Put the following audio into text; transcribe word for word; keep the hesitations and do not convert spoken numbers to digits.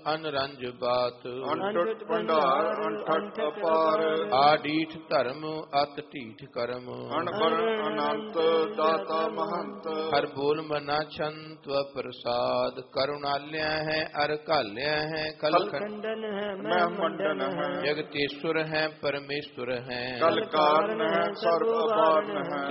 ਅਨਰੰਜ ਬਾਤ। ਅੰਟੁੱਟ ਭੰਡਾਰ ਅੰਠਟ ਅਪਾਰ। ਆਡੀਠ ਧਰਮ ਅਤ ਢੀਠ ਕਰਮ। ਅਨਬਰ ਅਨੰਤ ਦਾਤਾ ਮਹੰਤ। ਹਰ ਬੋਲ ਮਨਾ ਛੰਤ ਪ੍ਰਸਾਦ। ਕਰੁਣਾਲਿਆ ਹੈ ਅਰ ਘਾਲਿਆ ਹੈ ਕਲ ਖੰਡਨ ਹੈ ਮੈਂ ਮੰਡਨ ਹੈ। ਜਗਤੇਸ਼ਵਰ ਹੈ ਪਰਮੇਸ਼ਵਰ ਹੈ। ਕਲ ਕਾਰਨ ਹੈ ਸਰਬ ਅਪਾਰਨ ਹੈ।